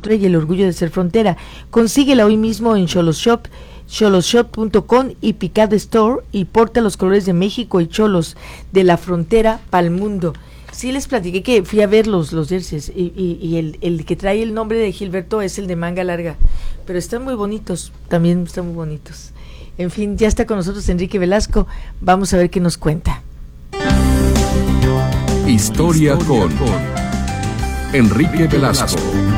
cultura y el orgullo de ser frontera. Consíguela hoy mismo en Xolos Shop, xoloshop.com y Picard Store, y porta los colores de México y Xolos, de la frontera pa'l mundo. Sí les platiqué que fui a ver los jerseys y el que trae el nombre de Gilberto es el de manga larga, pero están muy bonitos, también están muy bonitos. En fin, ya está con nosotros Enrique Velasco, vamos a ver qué nos cuenta. Historia con Enrique Velasco.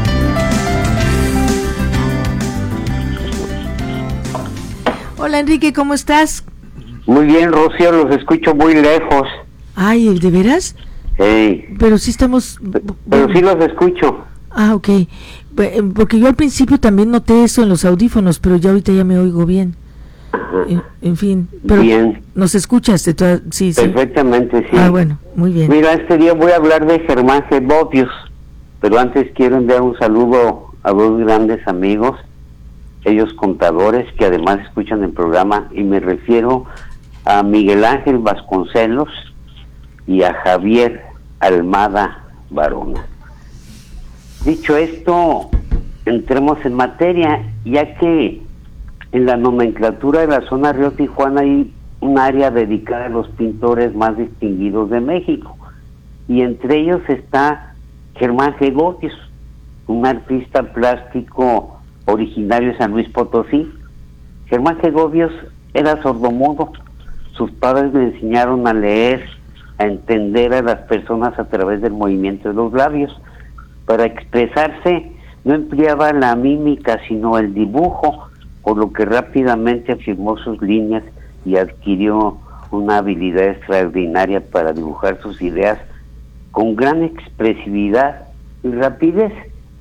Hola Enrique, ¿cómo estás? Muy bien, Rocío, los escucho muy lejos. Ay, ¿de veras? Hey. Pero sí estamos... Pero sí los escucho. Ah, ok. Porque yo al principio también noté eso en los audífonos, pero ya ahorita ya me oigo bien. En fin, pero bien. ¿Nos escuchas? Sí, perfectamente, sí. Ah, bueno, muy bien. Mira, este día voy a hablar de Germán G. Bovius, pero antes quiero enviar un saludo a dos grandes amigos, ellos contadores que además escuchan el programa, y me refiero a Miguel Ángel Vasconcelos y a Javier Almada Barona. Dicho esto, entremos en materia, ya que en la nomenclatura de la zona Río Tijuana hay un área dedicada a los pintores más distinguidos de México, y entre ellos está Germán G. Bovius, un artista plástico originario de San Luis Potosí. Germán G. Bovius era sordomudo. Sus padres le enseñaron a leer, a entender a las personas a través del movimiento de los labios. Para expresarse no empleaba la mímica sino el dibujo, por lo que rápidamente afirmó sus líneas y adquirió una habilidad extraordinaria para dibujar sus ideas con gran expresividad y rapidez.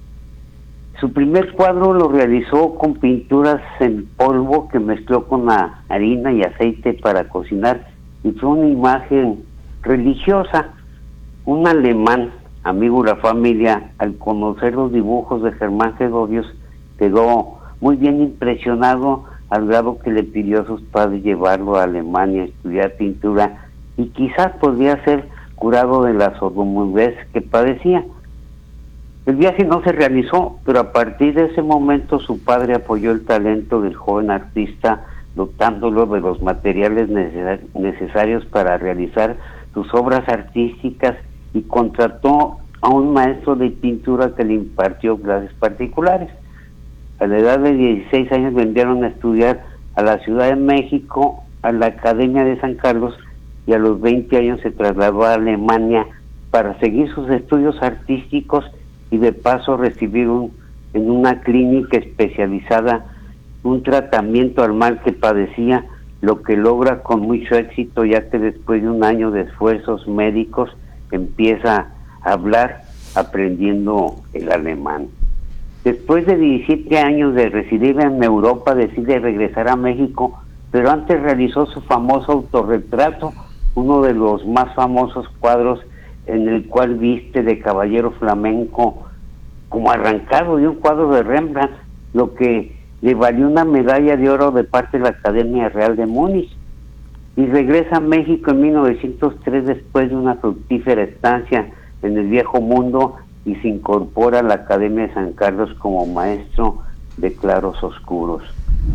Su primer cuadro lo realizó con pinturas en polvo que mezcló con la harina y aceite para cocinar, y fue una imagen religiosa. Un alemán, amigo de la familia, al conocer los dibujos de Germán G. Bovius, quedó muy bien impresionado, al grado que le pidió a sus padres llevarlo a Alemania a estudiar pintura, y quizás podría ser curado de la sordomudez que padecía. El viaje no se realizó, pero a partir de ese momento su padre apoyó el talento del joven artista, dotándolo de los materiales necesarios para realizar sus obras artísticas, y contrató a un maestro de pintura que le impartió clases particulares. A la edad de 16 años lo enviaron a estudiar a la Ciudad de México, a la Academia de San Carlos, y a los 20 años se trasladó a Alemania para seguir sus estudios artísticos y de paso recibir en una clínica especializada un tratamiento al mal que padecía, lo que logra con mucho éxito, ya que después de un año de esfuerzos médicos empieza a hablar aprendiendo el alemán. Después de 17 años de residir en Europa, decide regresar a México, pero antes realizó su famoso autorretrato, uno de los más famosos cuadros, en el cual viste de caballero flamenco como arrancado de un cuadro de Rembrandt, lo que le valió una medalla de oro de parte de la Academia Real de Múnich. Y regresa a México en 1903 después de una fructífera estancia en el Viejo Mundo, y se incorpora a la Academia de San Carlos como maestro de claros oscuros.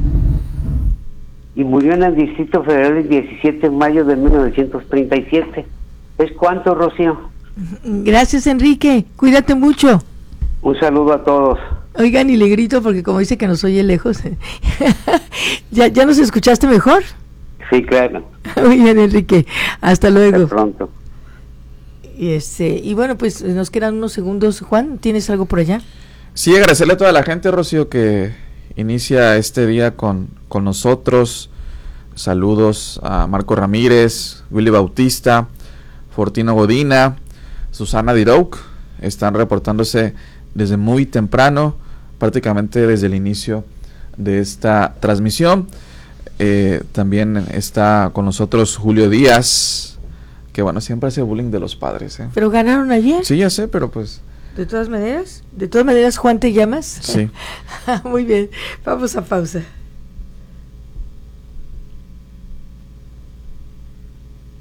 Y murió en el Distrito Federal el 17 de mayo de 1937. ¿Es cuánto, Rocío? Gracias, Enrique. Cuídate mucho. Un saludo a todos. Oigan, y le grito porque como dice que nos oye lejos. ¿Ya nos escuchaste mejor? Sí, claro. Muy bien, Enrique. Hasta luego. Hasta pronto. Y bueno, pues nos quedan unos segundos. Juan, ¿tienes algo por allá? Sí, agradecerle a toda la gente, Rocío, que inicia este día con nosotros. Saludos a Marco Ramírez, Willy Bautista, Fortino Godina, Susana Dirouk. Están reportándose desde muy temprano, prácticamente desde el inicio de esta transmisión. También está con nosotros Julio Díaz, que bueno, siempre hace bullying de los padres, ¿eh? ¿Pero ganaron ayer? Sí, ya sé, pero pues... ¿De todas maneras, Juan, ¿te llamas? Sí. Muy bien, vamos a pausa.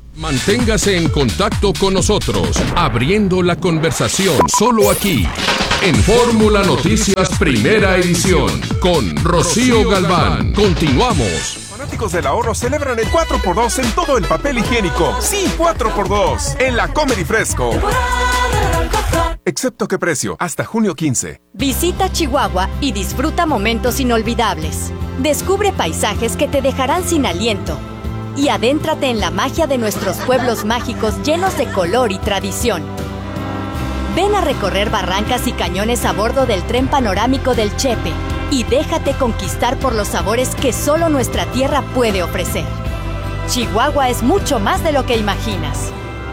Manténgase en contacto con nosotros, abriendo la conversación, solo aquí, en Fórmula Noticias Primera Edición con Rocío Galván. Continuamos. Fanáticos del ahorro celebran el 4x2 en todo el papel higiénico. Sí, 4x2 en la Comer y Fresco. Excepto qué precio, hasta junio 15. Visita Chihuahua y disfruta momentos inolvidables. Descubre paisajes que te dejarán sin aliento. Y adéntrate en la magia de nuestros pueblos mágicos llenos de color y tradición. Ven a recorrer barrancas y cañones a bordo del tren panorámico del Chepe y déjate conquistar por los sabores que solo nuestra tierra puede ofrecer. Chihuahua es mucho más de lo que imaginas.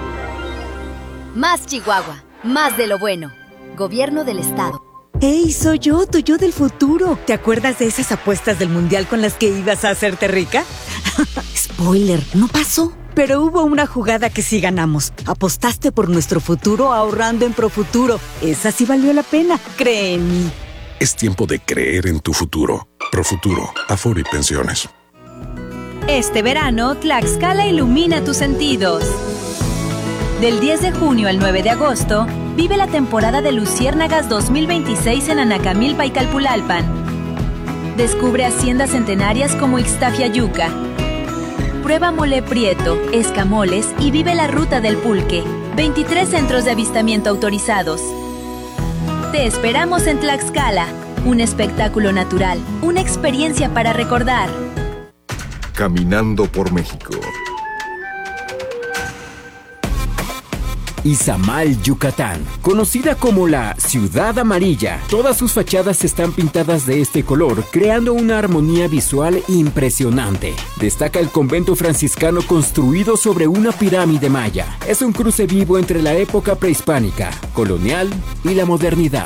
Más Chihuahua, más de lo bueno. Gobierno del Estado. ¡Hey, soy yo, tu yo del futuro! ¿Te acuerdas de esas apuestas del mundial con las que ibas a hacerte rica? Spoiler, no pasó. Pero hubo una jugada que sí ganamos. Apostaste por nuestro futuro ahorrando en Profuturo. Esa sí valió la pena, cree en mí. Es tiempo de creer en tu futuro. Profuturo, Afore y Pensiones. Este verano, Tlaxcala ilumina tus sentidos. Del 10 de junio al 9 de agosto, vive la temporada de Luciérnagas 2026 en Anacamilpa y Calpulalpan. Descubre haciendas centenarias como Ixtafiayuca. Prueba mole prieto, escamoles y vive la ruta del pulque. 23 centros de avistamiento autorizados. Te esperamos en Tlaxcala. Un espectáculo natural, una experiencia para recordar. Caminando por México. Izamal, Yucatán, conocida como la Ciudad Amarilla. Todas sus fachadas están pintadas de este color, creando una armonía visual impresionante. Destaca el convento franciscano construido sobre una pirámide maya. Es un cruce vivo entre la época prehispánica, colonial y la modernidad.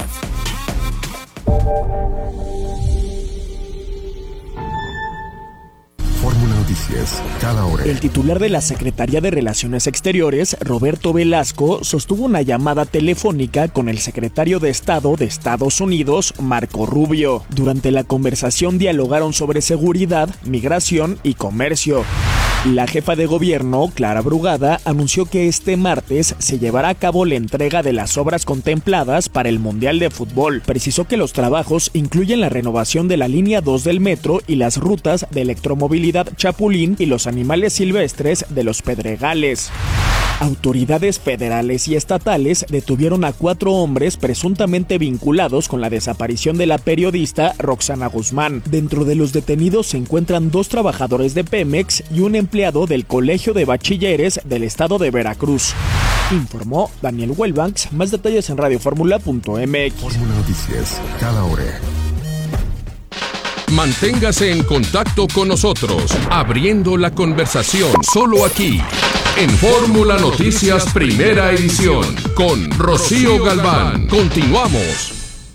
Fórmula Noticias, cada hora. El titular de la Secretaría de Relaciones Exteriores, Roberto Velasco, sostuvo una llamada telefónica con el secretario de Estado de Estados Unidos, Marco Rubio. Durante la conversación dialogaron sobre seguridad, migración y comercio. La jefa de gobierno, Clara Brugada, anunció que este martes se llevará a cabo la entrega de las obras contempladas para el Mundial de Fútbol. Precisó que los trabajos incluyen la renovación de la línea 2 del metro y las rutas de electromovilidad Chapulín y los animales silvestres de los Pedregales. Autoridades federales y estatales detuvieron a 4 hombres presuntamente vinculados con la desaparición de la periodista Roxana Guzmán. Dentro de los detenidos se encuentran 2 trabajadores de Pemex y un empleado del Colegio de Bachilleres del estado de Veracruz. Informó Daniel Huelbanks. Más detalles en radioformula.mx. Fórmula Noticias, cada hora. Manténgase en contacto con nosotros, abriendo la conversación solo aquí, en Fórmula Noticias Primera Edición, con Rocío Galván. Continuamos.